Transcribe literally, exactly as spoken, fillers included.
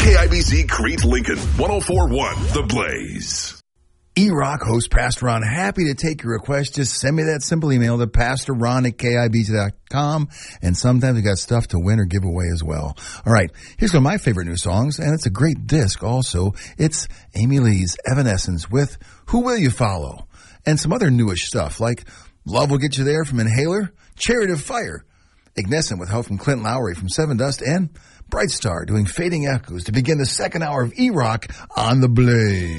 K I B Z Crete Lincoln, one oh four point one The Blaze. E-Rock host Pastor Ron, happy to take your request. Just send me that simple email to pastor ron at K I B Z dot com. And sometimes we got stuff to win or give away as well. All right, here's one of my favorite new songs, and it's a great disc also. It's Amy Lee's Evanescence with Who Will You Follow? And some other newish stuff like Love Will Get You There from Inhaler, Chariot of Fire, Ignescent with help from Clint Lowry from Seven Dust, and Bright Star doing Fading Echoes to begin the second hour of E-Rock on The Blaze.